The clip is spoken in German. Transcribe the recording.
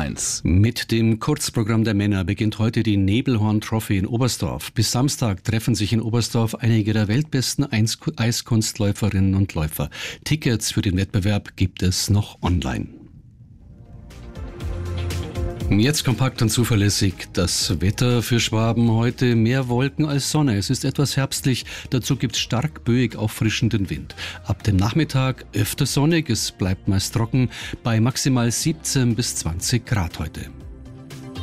1. Mit dem Kurzprogramm der Männer beginnt heute die Nebelhorn Trophy in Oberstdorf. Bis Samstag treffen sich in Oberstdorf einige der weltbesten Eiskunstläuferinnen und Läufer. Tickets für den Wettbewerb gibt es noch online. Jetzt kompakt und zuverlässig das Wetter für Schwaben. Heute mehr Wolken als Sonne. Es ist etwas herbstlich. Dazu gibt es stark böig auffrischenden Wind. Ab dem Nachmittag öfter sonnig. Es bleibt meist trocken bei maximal 17 bis 20 Grad heute.